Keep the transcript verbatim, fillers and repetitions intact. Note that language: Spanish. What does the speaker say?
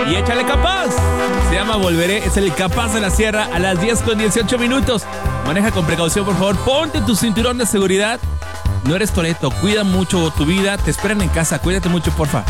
y échale capaz. Se llama Volveré, es el Capaz de la Sierra a las diez con dieciocho minutos. Maneja con precaución, por favor. Ponte tu cinturón de seguridad. No eres Toretto, cuida mucho tu vida. Te esperan en casa, cuídate mucho, porfa.